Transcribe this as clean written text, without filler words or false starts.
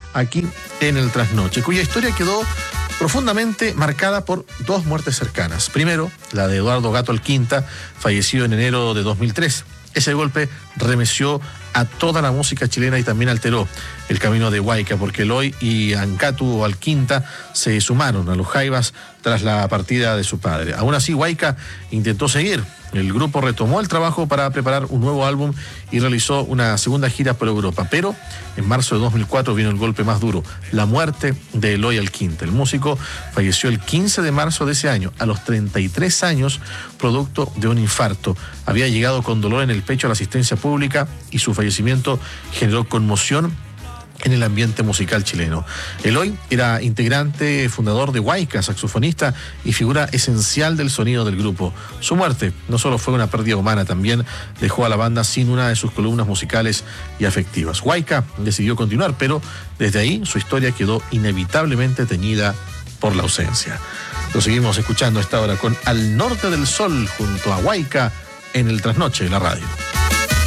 aquí en el Trasnoche, cuya historia quedó profundamente marcada por dos muertes cercanas. Primero, la de Eduardo Gato Alquinta, fallecido en enero de 2003. Ese golpe remeció a toda la música chilena y también alteró el camino de Huayca, porque Eloy y Ancatu Alquinta se sumaron a los Jaivas tras la partida de su padre. Aún así, Huayca intentó seguir. El grupo retomó el trabajo para preparar un nuevo álbum y realizó una segunda gira por Europa. Pero en marzo de 2004 vino el golpe más duro, la muerte de Eloy Alquinta. El músico falleció el 15 de marzo de ese año, a los 33 años, producto de un infarto. Había llegado con dolor en el pecho a la asistencia pública y su fallecimiento generó conmoción en el ambiente musical chileno. Eloy era integrante, fundador de Huayca, saxofonista y figura esencial del sonido del grupo. Su muerte no solo fue una pérdida humana, también dejó a la banda sin una de sus columnas musicales y afectivas. Huayca decidió continuar, pero desde ahí su historia quedó inevitablemente teñida por la ausencia. Lo seguimos escuchando a esta hora con Al Norte del Sol junto a Huayca en el Trasnoche de la radio.